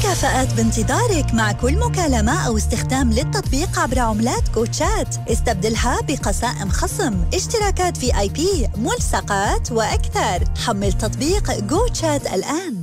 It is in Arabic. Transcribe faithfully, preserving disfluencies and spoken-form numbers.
مكافآت بانتظارك مع كل مكالمة أو استخدام للتطبيق عبر عملات كوتشات. استبدلها بقسائم خصم، اشتراكات في آي بي، ملصقات وأكثر. حمل تطبيق كوتشات الآن.